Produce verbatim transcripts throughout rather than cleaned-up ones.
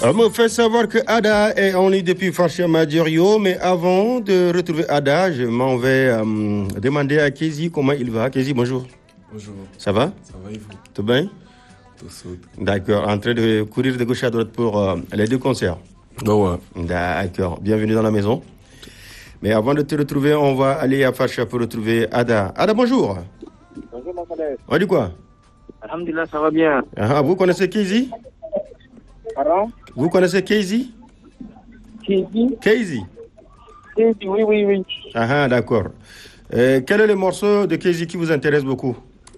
On me fait savoir que Ada est en ligne depuis Farchama Diorio, mais avant de retrouver Ada, je m'en vais euh, demander à Kézi comment il va. Kézi, bonjour. Bonjour. Ça va? Ça va et vous? Tout bien? Tout saute. D'accord, en train de courir de gauche à droite pour euh, les deux concerts. Bah ouais. D'accord, bienvenue dans la maison. Mais avant de te retrouver, on va aller à Farcha pour retrouver Ada. Ada, bonjour. Bonjour, mon collègue. On dit quoi? Alhamdulillah, ça va bien. Ah, vous connaissez Kézi? Pardon? Vous connaissez Kézi? Kézi? Kézi. Kézi, oui, oui, oui. Ah, d'accord. Euh, quel est le morceau de Kézi qui vous intéresse beaucoup?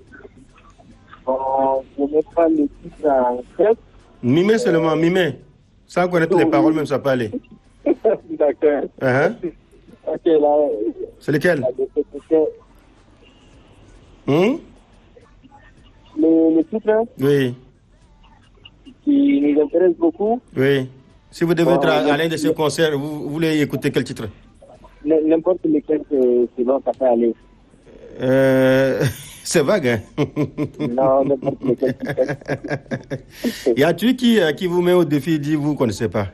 Bon, je ne mets pas le titre en tête. Mimer seulement, mimer. Sans connaître les paroles, même ça peut aller. D'accord. Ah, Ok, là. c'est lequel? là, le, le, Hum? le, le titre Oui, qui nous intéresse beaucoup, oui. Si vous devez Bon, être à, le- à l'un de ces concerts, vous, vous voulez écouter quel titre? n- n'importe lequel que c'est bon, ça peut aller. euh, C'est vague, hein? Non, n'importe lequel. Y a tu qui, euh, qui vous met au défi et dit vous ne connaissez pas?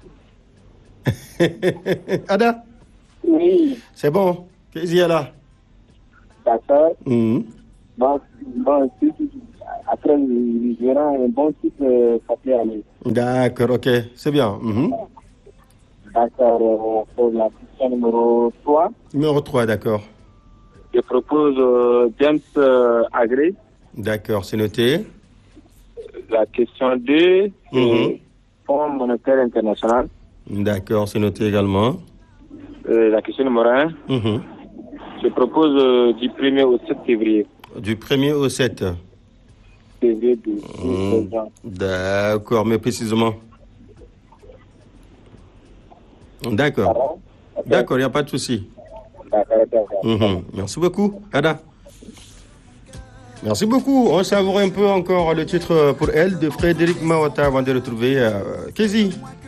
Ada, Oui, c'est bon. Qu'est-ce qu'il y a là? d'accord. Hum. Bon, bon, si- si- après, nous verrons un bon titre, euh, ça peut aller. D'accord, ok. C'est bien. Mhm. D'accord, euh, pour la question numéro trois. Numéro trois, d'accord. Je propose euh, James euh, Agré. D'accord, c'est noté. La question deux, c'est Mhm. Fonds monétaire international. D'accord, c'est noté également. Euh, la question numéro un, Mhm. je propose euh, du premier au sept février. Du premier au sept. Février du Hum. présent. D'accord, mais précisément. D'accord. Pardon? Ok. D'accord, il n'y a pas de souci. D'accord, d'accord. Mhm. Merci beaucoup, Ada. Merci beaucoup. On savoure un peu encore le titre pour elle de Frédéric Mawata avant de retrouver euh, Kézi.